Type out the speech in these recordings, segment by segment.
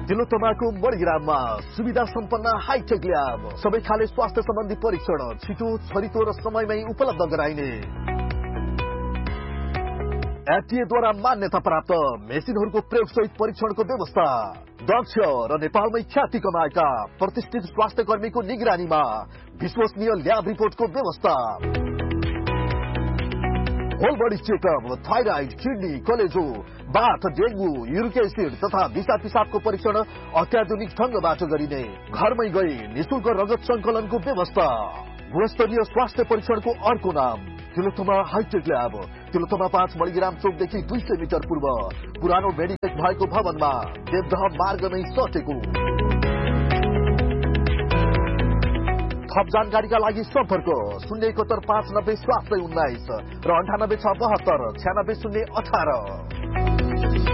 तिलोत्तमाको मणिग्राममा सुविधा सम्पन्न hi tech lab, सबै खाले स्वास्थ्य सम्बन्धी परीक्षण छिटो छरितो र समयमै उपलब्ध गराइने। एफडीएद्वारा मान्यता प्राप्त मेसिनहरूको प्रयोगसहित परीक्षणको व्यवस्था, दक्ष र नेपालमै ख्याति कमाएका प्रतिष्ठित स्वास्थ्य कर्मीको निगरानीमा विश्वसनीय ल्याब रिपोर्टको व्यवस्था, whole body checkup, thyroid, kidney, कलेजो, बाथ, डेंगू, यूरिक एसिड तथा दिशा पिसाबको परीक्षण अत्याधुनिक ढंगबाट गरिने। घरमै गई निशुल्क रगत संकलनको व्यवस्था। गुणस्तरीय स्वास्थ्य परीक्षणको अर्को नाम Tilottama hi tech lab, Tilottama 5 Manigram चोकदेखि 200 metre पूर्व पुरानो मेडिकेट भएको भवनमा देवदह मार्ग नै सटेको। थप जानकारीका लागि सम्पर्क 071 590 719 र 98 672 96 018।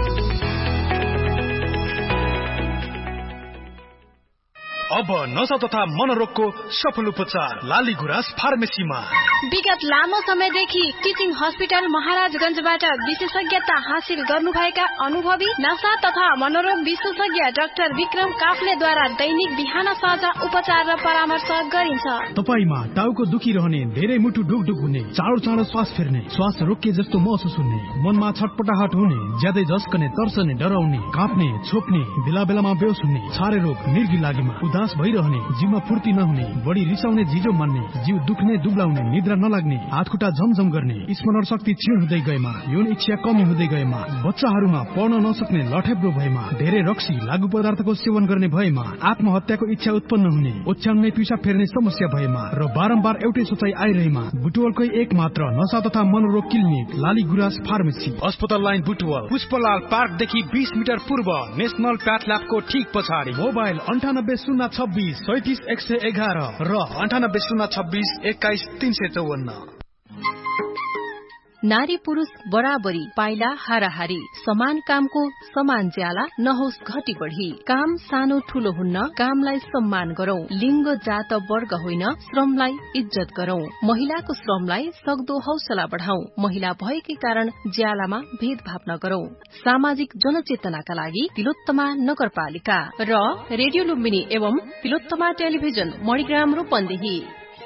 अब नशा तथा मनोरोगको सफल उपचार लाली गुराँस फार्मेसीमा। विगत लामो समयदेखि टिचिङ हस्पिटल महाराजगञ्जबाट विशेषज्ञता हासिल गर्नुभएका अनुभवी नशा तथा मनोरोग विशेषज्ञ डाक्टर विक्रम काफ्लेद्वारा दैनिक बिहान साँझ उपचार र परामर्श गरिन्छ। तपाईमा टाउको दुखिरहने, धेरै मुटु ढुकढुक हुने, चाँडो श्वास फेर्ने, श्वास रोकिए जस्तो महसुस हुने, मनमा छटपटाहट हुने, ज्यादै झस्कने, तर्सने, डराउने, काँप्ने, छोप्ने, बेला बेलामा बेहोस हुने, छारे रोग, मिर्गी लागेमा उदास भइरहने, जिउमा फुर्ती नहुने, बढी रिसाउने, झिजो मान्ने, जिउ दुख्ने, दुब्लाउने, निद्रा नलाग्ने, हात खुट्टा झमझम गर्ने, स्मरण शक्ति क्षीण हुँदै गएमा, यौन इच्छा कमी हुँदै गएमा, बच्चाहरूमा पढ्न नसक्ने, लठेब्रो भएमा, धेरै रक्सी लागु पदार्थको सेवन गर्ने भएमा, आत्महत्याको इच्छा उत्पन्न हुने, ओछ्याउनै पिसाब फेर्ने समस्या भएमा र बारम्बार एउटै सोचाइ आइरहेमा बुटवलकै एक मात्र नशा तथा मनोरोग क्लिनिक लाली गुराँस फार्मेसी, अस्पताल लाइन बुटवल, पुष्पलाल पार्कदेखि 20 मिटर पूर्व, नेशनल प्याथल्याबको ठीक पछाडि। मोबाइल 980626 37111 र 980626 21354। नारी पुरुष बराबरी, पाइला हाराहारी, समान कामको समान ज्याला नहोस् घटी बढी। काम सानो ठूलो हुन्न, कामलाई सम्मान गरौं। लिङ्ग जात वर्ग होइन, श्रमलाई इज्जत गरौं। महिलाको श्रमलाई सक्दो हौसला बढाउँ। महिला भएकै कारण ज्यालामा भेदभाव नगरौं। सामाजिक जनचेतनाका लागि तिलोत्तमा नगरपालिका र रेडियो लुम्बिनी एवं तिलोत्तमा टेलिभिजन मणिग्राम रूपन्देही।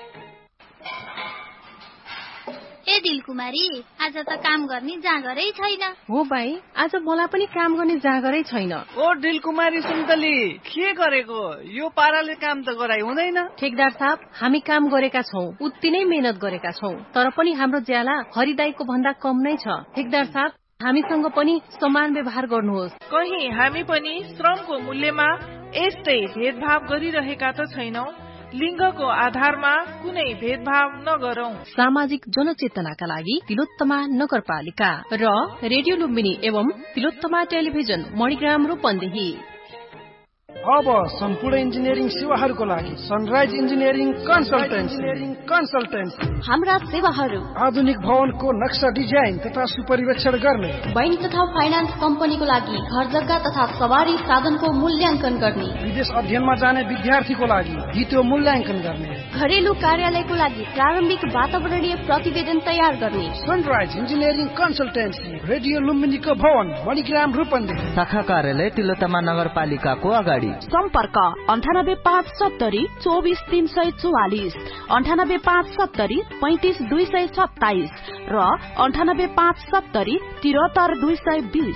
ए दिलकुमारी, आज त काम गर्ने जाँगरै छैन। हो भाइ, आज मलाई पनि काम गर्ने जाँगरै छैन। ओ दिलकुमारी सुन्तली, के गरेको? यो पाराले काम त गराइ हुँदैन। ठेकदार साहब, हामी काम गरेका छौं, उति नै मेहनत गरेका छौं, तर पनि हाम्रो ज्याला हरिदाईको भन्दा कम नै छ। ठेकदार साहब, हामीसँग पनि समान व्यवहार गर्नुहोस्। कहीं हामी पनि श्रमको मूल्यमा यस्तै भेदभाव गरिरहेका त छैनौं। लिङ्गको आधारमा कुनै भेदभाव नगरौं। सामाजिक जनचेतनाका लागि तिलोत्तमा नगरपालिका र रेडियो लुम्बिनी एवं तिलोत्तमा टेलिभिजन मणिग्राम रूपन्देही। अब सम्पूर्ण इन्जिनियरिङ सेवाहरूको लागि सनराइज इन्जिनियरिङ कन्सल्टेन्सी। हाम्रा सेवाहरू आधुनिक भवनको नक्सा डिजाइन तथा सुपरिवेक्षण गर्ने, बैंक तथा फाइनान्स कम्पनीको लागि घर जग्गा तथा सवारी साधनको मूल्याङ्कन गर्ने, विदेश अध्ययनमा जाने विद्यार्थीको लागि द्वितीय मूल्याङ्कन गर्ने, घरेलु कार्यालयको लागि प्रारम्भिक वातावरणीय प्रतिवेदन तयार गर्ने। सनराइज इन्जिनियरिङ कन्सल्टेन्सी, रेडियो लुम्बिनीको भवन मणिग्राम रूपन्देही, शाखा कार्यालय तिलोत्तमा नगरपालिकाको अगाडि। सम्पर्क 98570 24344, 98570 35227 र 98570 73220।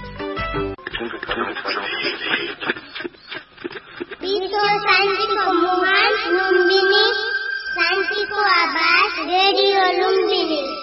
शान्तिको आवाज रेडियो लुम्बिनी।